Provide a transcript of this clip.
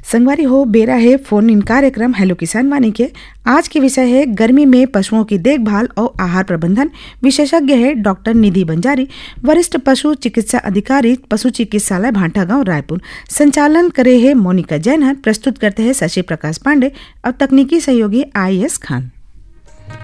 संगवारी हो बेरा है फोन इन कार्यक्रम हेलो किसान वाणी के। आज के विषय है गर्मी में पशुओं की देखभाल और आहार प्रबंधन। विशेषज्ञ है डॉक्टर निधि बंजारी, वरिष्ठ पशु चिकित्सा अधिकारी, पशु चिकित्सालय भांटा गांव रायपुर। संचालन करे है मोनिका जैन। प्रस्तुत करते हैं शशि प्रकाश पांडे और तकनीकी सहयोगी IS खान।